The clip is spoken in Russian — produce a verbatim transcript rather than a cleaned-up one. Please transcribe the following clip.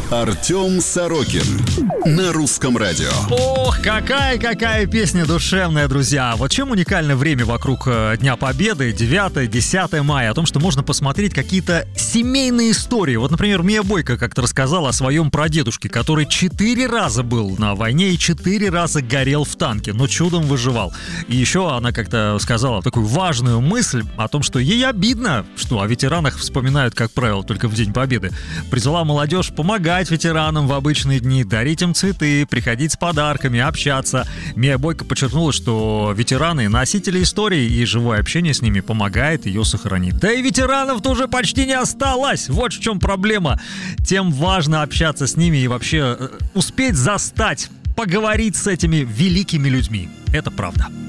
Артем Сорокин на Русском радио. Ох, какая-какая песня душевная, друзья. Вот чем уникальное время вокруг Дня Победы, девятое-десятое мая, о том, что можно посмотреть какие-то семейные истории. Вот, например, Мия Бойко как-то рассказала о своем прадедушке, который четыре раза был на войне и четыре раза горел в танке, но чудом выживал. И еще она как-то сказала такую важную мысль о том, что ей обидно, что о ветеранах вспоминают, как правило, только в День Победы. Призвала молодежь помогать ветеранам в обычные дни, дарить им цветы, приходить с подарками, общаться. Мия Бойко подчеркнула, что ветераны — носители истории, и живое общение с ними помогает ее сохранить. Да и ветеранов-то уже почти не осталось. Вот в чем проблема. Тем важно общаться с ними и вообще успеть застать, поговорить с этими великими людьми. Это правда.